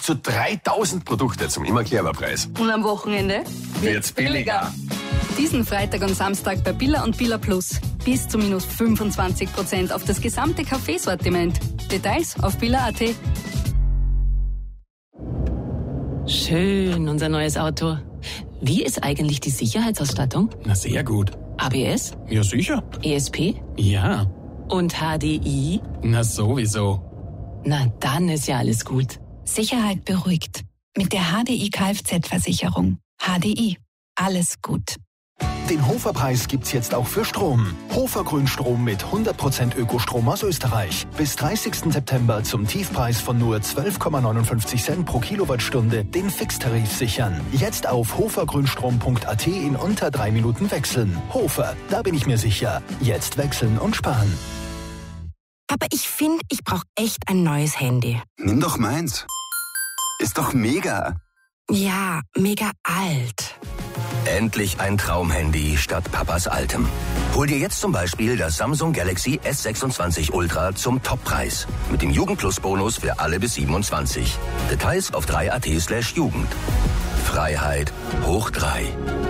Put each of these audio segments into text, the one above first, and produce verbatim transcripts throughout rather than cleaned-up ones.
zu dreitausend Produkte zum immer Preis. Und am Wochenende Wird's billiger. Diesen Freitag und Samstag bei Billa und Billa Plus. Bis zu minus fünfundzwanzig Prozent auf das gesamte Kaffeesortiment. Details auf billa punkt at. Schön, unser neues Auto. Wie ist eigentlich die Sicherheitsausstattung? Na, sehr gut. A B S? Ja, sicher. E S P? Ja. Und H D I? Na, sowieso. Na, dann ist ja alles gut. Sicherheit beruhigt. Mit der H D I Kfz-Versicherung. H D I. Alles gut. Den Hofer-Preis gibt's jetzt auch für Strom. Hofer Grünstrom mit hundert Prozent Ökostrom aus Österreich. Bis dreißigsten September zum Tiefpreis von nur zwölf Komma neunundfünfzig Cent pro Kilowattstunde den Fixtarif sichern. Jetzt auf hofergrünstrom punkt at in unter drei Minuten wechseln. Hofer, da bin ich mir sicher. Jetzt wechseln und sparen. Aber ich finde, ich brauche echt ein neues Handy. Nimm doch meins. Ist doch mega. Ja, mega alt. Endlich ein Traumhandy statt Papas altem. Hol dir jetzt zum Beispiel das Samsung Galaxy S sechsundzwanzig Ultra zum Toppreis. Mit dem Jugendplus-Bonus für alle bis siebenundzwanzig. Details auf drei punkt at slash Jugend. Freiheit hoch drei.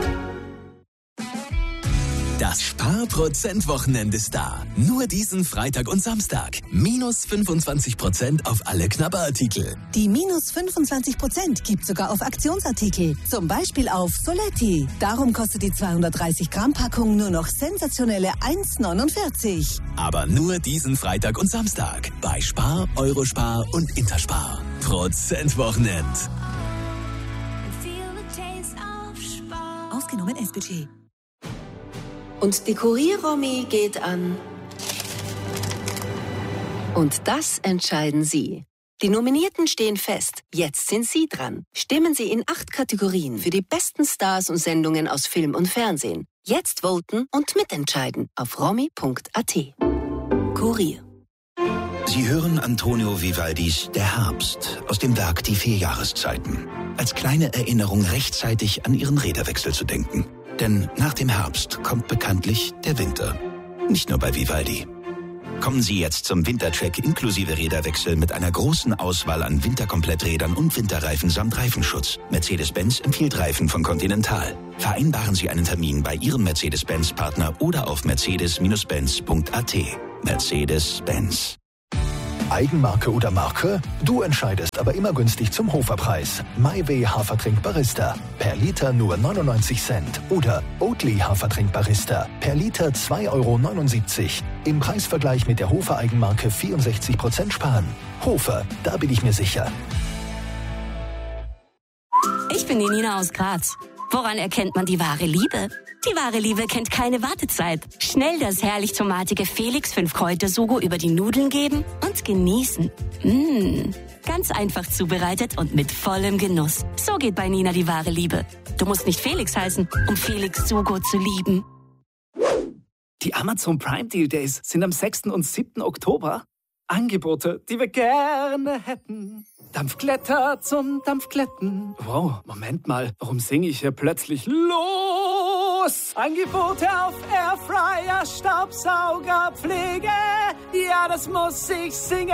Das Sparprozent-Wochenende ist da. Nur diesen Freitag und Samstag. Minus fünfundzwanzig Prozent auf alle Knabberartikel. Die minus fünfundzwanzig Prozent gibt sogar auf Aktionsartikel. Zum Beispiel auf Soletti. Darum kostet die zweihundertdreißig Gramm Packung nur noch sensationelle eins neunundvierzig. Aber nur diesen Freitag und Samstag. Bei Spar, Eurospar und Interspar. Prozent-Wochenend. Ausgenommen S B T. Und die Kurier-Romy geht an. Und das entscheiden Sie. Die Nominierten stehen fest. Jetzt sind Sie dran. Stimmen Sie in acht Kategorien für die besten Stars und Sendungen aus Film und Fernsehen. Jetzt voten und mitentscheiden auf romy punkt at. Kurier. Sie hören Antonio Vivaldis Der Herbst aus dem Werk Die vier Jahreszeiten. Als kleine Erinnerung rechtzeitig an Ihren Räderwechsel zu denken. Denn nach dem Herbst kommt bekanntlich der Winter. Nicht nur bei Vivaldi. Kommen Sie jetzt zum Wintercheck inklusive Räderwechsel mit einer großen Auswahl an Winterkompletträdern und Winterreifen samt Reifenschutz. Mercedes-Benz empfiehlt Reifen von Continental. Vereinbaren Sie einen Termin bei Ihrem Mercedes-Benz-Partner oder auf mercedes Benz punkt at. Mercedes-Benz. Eigenmarke oder Marke? Du entscheidest, aber immer günstig zum Hoferpreis. MyWay Hafertrink Barista. Per Liter nur neunundneunzig Cent. Oder Oatly Hafertrink Barista. Per Liter zwei Euro neunundsiebzig. Im Preisvergleich mit der Hofer Eigenmarke vierundsechzig Prozent sparen. Hofer, da bin ich mir sicher. Ich bin die Nina aus Graz. Woran erkennt man die wahre Liebe? Die wahre Liebe kennt keine Wartezeit. Schnell das herrlich tomatige Felix fünf Kräuter-Sugo über die Nudeln geben und genießen. Mmh, ganz einfach zubereitet und mit vollem Genuss. So geht bei Nina die wahre Liebe. Du musst nicht Felix heißen, um Felix Sugo zu lieben. Die Amazon Prime Deal Days sind am sechsten und siebten Oktober. Angebote, die wir gerne hätten. Dampfkletter zum Dampfkletten. Wow, Moment mal, warum singe ich hier plötzlich los? Angebote auf Airfryer, Staubsauger, Pflege. Ja, das muss ich singen.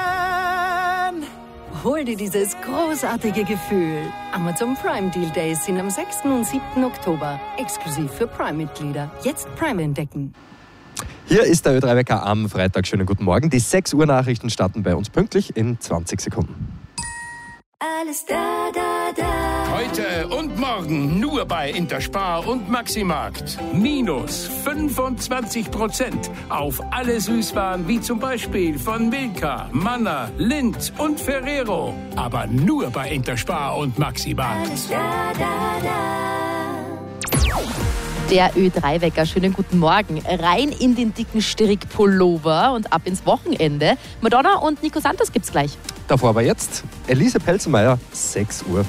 Hol dir dieses großartige Gefühl. Amazon Prime Deal Days sind am sechsten und siebten Oktober. Exklusiv für Prime-Mitglieder. Jetzt Prime entdecken. Hier ist der Ö drei Wecker am Freitag. Schönen guten Morgen. Die sechs Uhr Nachrichten starten bei uns pünktlich in zwanzig Sekunden. Alles da, da, da. Heute und morgen nur bei Interspar und Maximarkt. Minus fünfundzwanzig Prozent auf alle Süßwaren wie zum Beispiel von Milka, Manna, Lindt und Ferrero. Aber nur bei Interspar und Maximarkt. Alles da, da, da. Der Ö drei Wecker, schönen guten Morgen. Rein in den dicken Strickpullover und ab ins Wochenende. Madonna und Nico Santos gibt's gleich. Davor aber jetzt Elise Pelzenmeier, sechs Uhr.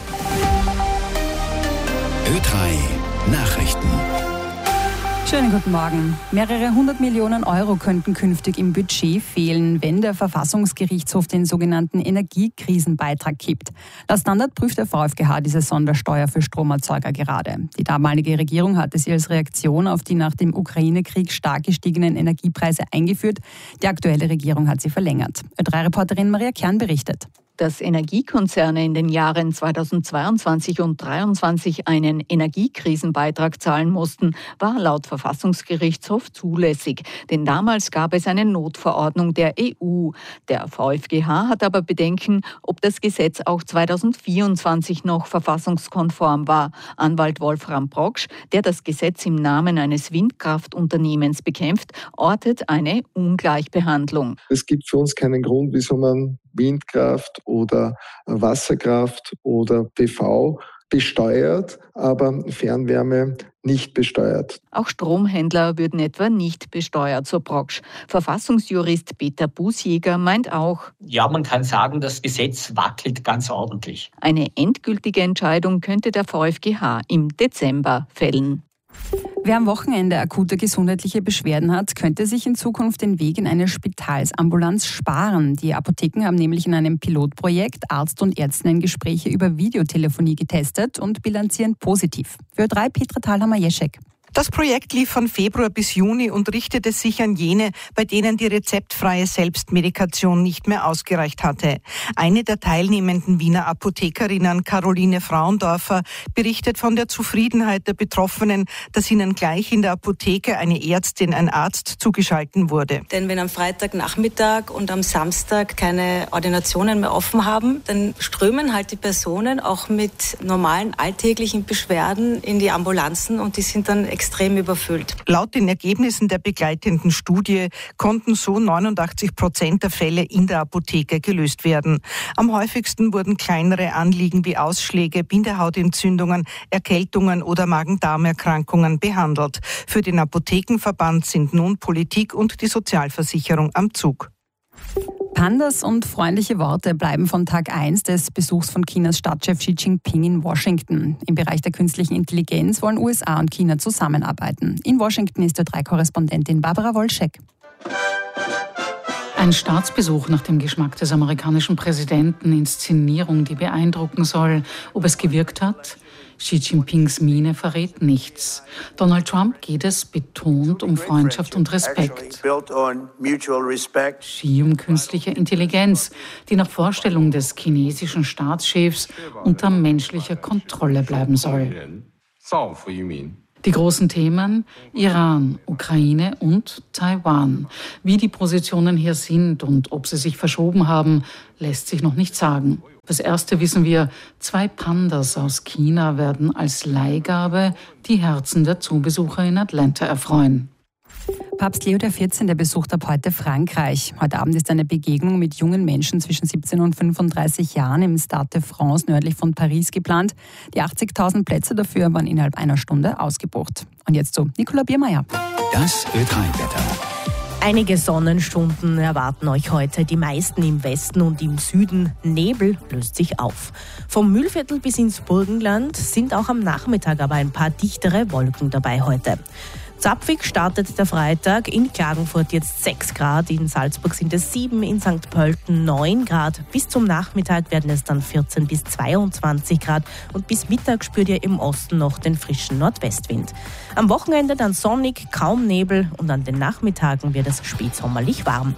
Ö drei Nachrichten. Schönen guten Morgen. Mehrere hundert Millionen Euro könnten künftig im Budget fehlen, wenn der Verfassungsgerichtshof den sogenannten Energiekrisenbeitrag kippt. Laut Standard prüft der VfGH diese Sondersteuer für Stromerzeuger gerade. Die damalige Regierung hatte sie als Reaktion auf die nach dem Ukraine-Krieg stark gestiegenen Energiepreise eingeführt. Die aktuelle Regierung hat sie verlängert. Ö drei Reporterin Maria Kern berichtet. Dass Energiekonzerne in den Jahren zweitausendzweiundzwanzig und zweitausenddreiundzwanzig einen Energiekrisenbeitrag zahlen mussten, war laut Verfassungsgerichtshof zulässig. Denn damals gab es eine Notverordnung der E U. Der VfGH hat aber Bedenken, ob das Gesetz auch zweitausendvierundzwanzig noch verfassungskonform war. Anwalt Wolfram Proksch, der das Gesetz im Namen eines Windkraftunternehmens bekämpft, ortet eine Ungleichbehandlung. Es gibt für uns keinen Grund, wieso man Windkraft oder Wasserkraft oder P V besteuert, aber Fernwärme nicht besteuert. Auch Stromhändler würden etwa nicht besteuert, so Proksch. Verfassungsjurist Peter Busjäger meint auch, ja, man kann sagen, das Gesetz wackelt ganz ordentlich. Eine endgültige Entscheidung könnte der VfGH im Dezember fällen. Wer am Wochenende akute gesundheitliche Beschwerden hat, könnte sich in Zukunft den Weg in eine Spitalsambulanz sparen. Die Apotheken haben nämlich in einem Pilotprojekt Arzt und Ärztinnen Gespräche über Videotelefonie getestet und bilanzieren positiv. Für drei Petra Thalhammer-Jeschek. Das Projekt lief von Februar bis Juni und richtete sich an jene, bei denen die rezeptfreie Selbstmedikation nicht mehr ausgereicht hatte. Eine der teilnehmenden Wiener Apothekerinnen, Caroline Frauendorfer, berichtet von der Zufriedenheit der Betroffenen, dass ihnen gleich in der Apotheke eine Ärztin, ein Arzt zugeschalten wurde. Denn wenn am Freitagnachmittag und am Samstag keine Ordinationen mehr offen haben, dann strömen halt die Personen auch mit normalen alltäglichen Beschwerden in die Ambulanzen und die sind dann extrem überfüllt. Laut den Ergebnissen der begleitenden Studie konnten so neunundachtzig Prozent der Fälle in der Apotheke gelöst werden. Am häufigsten wurden kleinere Anliegen wie Ausschläge, Bindehautentzündungen, Erkältungen oder Magen-Darm-Erkrankungen behandelt. Für den Apothekenverband sind nun Politik und die Sozialversicherung am Zug. Pandas und freundliche Worte bleiben von Tag eins des Besuchs von Chinas Staatschef Xi Jinping in Washington. Im Bereich der künstlichen Intelligenz wollen U S A und China zusammenarbeiten. In Washington ist Ö drei Korrespondentin Barbara Wolschek. Ein Staatsbesuch nach dem Geschmack des amerikanischen Präsidenten, Inszenierung, die beeindrucken soll. Ob es gewirkt hat? Xi Jinpings Miene verrät nichts. Donald Trump geht es betont um Freundschaft und Respekt. Xi um künstliche Intelligenz, die nach Vorstellung des chinesischen Staatschefs unter menschlicher Kontrolle bleiben soll. Die großen Themen Iran, Ukraine und Taiwan. Wie die Positionen hier sind und ob sie sich verschoben haben, lässt sich noch nicht sagen. Das Erste wissen wir, zwei Pandas aus China werden als Leihgabe die Herzen der Zoobesucher in Atlanta erfreuen. Papst Leo der vierzehnte besucht ab heute Frankreich. Heute Abend ist eine Begegnung mit jungen Menschen zwischen siebzehn und fünfunddreißig Jahren im Stade de France nördlich von Paris geplant. Die achtzigtausend Plätze dafür waren innerhalb einer Stunde ausgebucht. Und jetzt zu Nicola Biermeier. Das Ö drei Wetter. Einige Sonnenstunden erwarten euch heute, die meisten im Westen und im Süden. Nebel löst sich auf. Vom Mühlviertel bis ins Burgenland sind auch am Nachmittag aber ein paar dichtere Wolken dabei heute. Zapfig startet der Freitag, in Klagenfurt jetzt sechs Grad, in Salzburg sind es sieben, in Sankt Pölten neun Grad. Bis zum Nachmittag werden es dann vierzehn bis zweiundzwanzig Grad und bis Mittag spürt ihr im Osten noch den frischen Nordwestwind. Am Wochenende dann sonnig, kaum Nebel und an den Nachmittagen wird es spätsommerlich warm.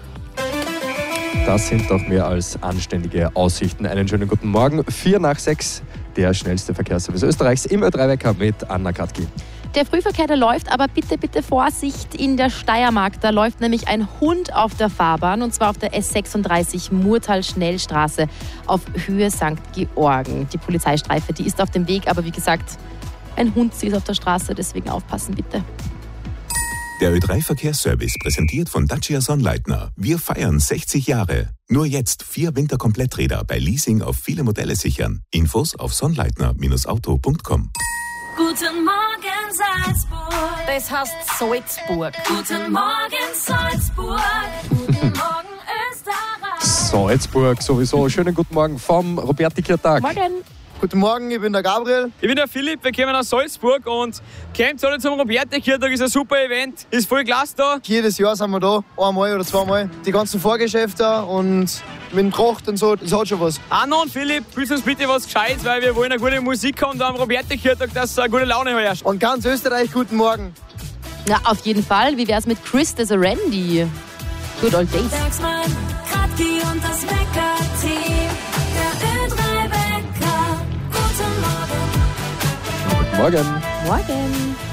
Das sind doch mehr als anständige Aussichten. Einen schönen guten Morgen. Vier nach sechs, der schnellste Verkehrsservice Österreichs im Ö drei Wecker mit Anna Katki. Der Frühverkehr, der läuft, aber bitte, bitte Vorsicht in der Steiermark. Da läuft nämlich ein Hund auf der Fahrbahn und zwar auf der S sechsunddreißig Murtal-Schnellstraße auf Höhe Sankt Georgen. Die Polizeistreife, die ist auf dem Weg, aber wie gesagt, ein Hund, sie ist auf der Straße, deswegen aufpassen bitte. Der Ö drei Verkehrsservice präsentiert von Dacia Sonnleitner. Wir feiern sechzig Jahre. Nur jetzt vier Winterkompletträder bei Leasing auf viele Modelle sichern. Infos auf sonnleitner Bindestrich auto Punkt com. Guten Morgen Salzburg. Das heißt Salzburg. Guten Morgen Salzburg. Guten Morgen Österreich. Salzburg sowieso. Schönen guten Morgen vom Roberti-Kirtag. Morgen. Guten Morgen, ich bin der Gabriel. Ich bin der Philipp, wir kommen aus Salzburg und kommt alle zum Roberti-Kirtag, ist ein super Event, ist voll klasse da. Jedes Jahr sind wir da, einmal oder zweimal. Die ganzen Vorgeschäfte und mit dem Tracht und so, das hat schon was. Anna und Philipp, willst uns bitte was Gescheites, weil wir wollen eine gute Musik haben da am Roberti-Kirtag, dass es eine gute Laune herrscht. Und ganz Österreich, guten Morgen. Na, auf jeden Fall. Wie wär's mit Chris the Randy? Good old days. Bergsmann, Kratki und das Wecker-Team. Morgen. Morgen.